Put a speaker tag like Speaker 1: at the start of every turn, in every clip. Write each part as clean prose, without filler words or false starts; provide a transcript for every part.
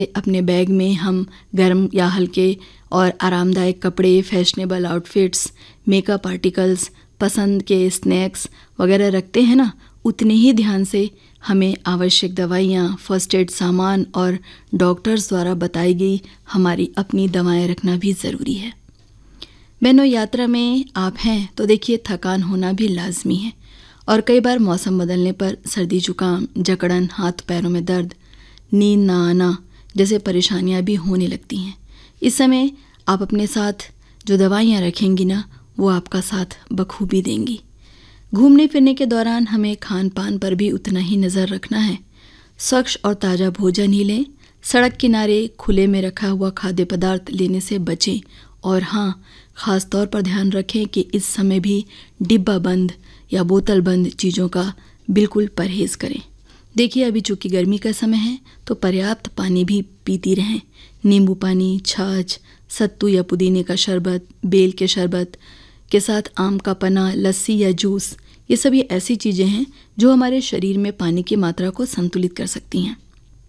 Speaker 1: अपने बैग में हम गर्म या हल्के और आरामदायक कपड़े, फैशनेबल आउटफिट्स, मेकअप आर्टिकल्स, पसंद के स्नैक्स वगैरह रखते हैं ना, उतने ही ध्यान से हमें आवश्यक दवाइयाँ, फर्स्ट एड सामान और डॉक्टर्स द्वारा बताई गई हमारी अपनी दवाएं रखना भी ज़रूरी है। बहनों, यात्रा में आप हैं तो देखिए थकान होना भी लाजमी है और कई बार मौसम बदलने पर सर्दी, जुकाम, जकड़न, हाथ पैरों में दर्द, नींद ना आना जैसे परेशानियां भी होने लगती हैं। इस समय आप अपने साथ जो दवाइयाँ रखेंगी ना, वो आपका साथ बखूबी देंगी। घूमने फिरने के दौरान हमें खान पान पर भी उतना ही नज़र रखना है। स्वच्छ और ताज़ा भोजन ही लें। सड़क किनारे खुले में रखा हुआ खाद्य पदार्थ लेने से बचें और हाँ, ख़ास तौर पर ध्यान रखें कि इस समय भी डिब्बा बंद या बोतल बंद चीज़ों का बिल्कुल परहेज़ करें। देखिए, अभी चूँकि गर्मी का समय है तो पर्याप्त पानी भी पीती रहें। नींबू पानी, छाछ, सत्तू या पुदीने का शरबत, बेल के शरबत के साथ आम का पन्ना, लस्सी या जूस, ये सभी ऐसी चीज़ें हैं जो हमारे शरीर में पानी की मात्रा को संतुलित कर सकती हैं।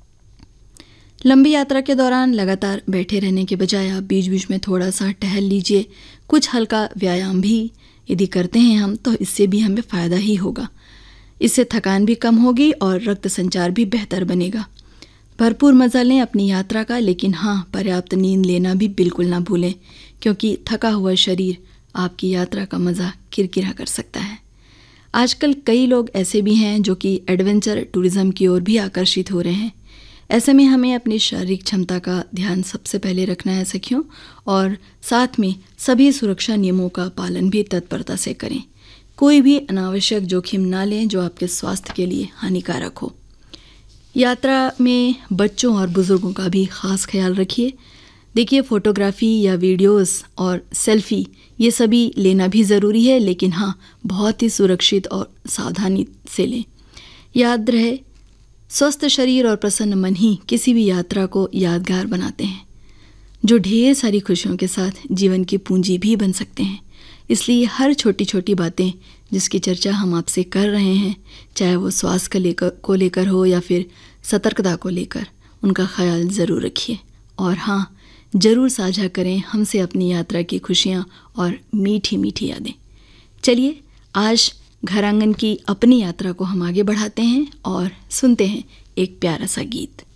Speaker 1: लंबी यात्रा के दौरान लगातार बैठे रहने के बजाय आप बीच बीच में थोड़ा सा टहल लीजिए। कुछ हल्का व्यायाम भी यदि करते हैं हम तो इससे भी हमें फ़ायदा ही होगा। इससे थकान भी कम होगी और रक्त संचार भी बेहतर बनेगा। भरपूर मज़ा लें अपनी यात्रा का, लेकिन हाँ, पर्याप्त नींद लेना भी बिल्कुल ना भूलें, क्योंकि थका हुआ शरीर आपकी यात्रा का मज़ा किरकिरा कर सकता है। आजकल कई लोग ऐसे भी हैं जो कि एडवेंचर टूरिज़्म की ओर भी आकर्षित हो रहे हैं। ऐसे में हमें अपनी शारीरिक क्षमता का ध्यान सबसे पहले रखना है सखियों, और साथ में सभी सुरक्षा नियमों का पालन भी तत्परता से करें। कोई भी अनावश्यक जोखिम ना लें जो आपके स्वास्थ्य के लिए हानिकारक हो। यात्रा में बच्चों और बुज़ुर्गों का भी ख़ास ख्याल रखिए। देखिए, फ़ोटोग्राफ़ी या वीडियोस और सेल्फ़ी ये सभी लेना भी ज़रूरी है, लेकिन हाँ, बहुत ही सुरक्षित और सावधानी से लें। याद रहे, स्वस्थ शरीर और प्रसन्न मन ही किसी भी यात्रा को यादगार बनाते हैं, जो ढेर सारी खुशियों के साथ जीवन की पूंजी भी बन सकते हैं। इसलिए हर छोटी छोटी बातें जिसकी चर्चा हम आपसे कर रहे हैं, चाहे वो स्वास्थ्य को लेकर हो या फिर सतर्कता को लेकर, उनका ख्याल ज़रूर रखिए और हाँ, ज़रूर साझा करें हमसे अपनी यात्रा की खुशियाँ और मीठी मीठी यादें। चलिए, आज घर आंगन की अपनी यात्रा को हम आगे बढ़ाते हैं और सुनते हैं एक प्यारा सा गीत।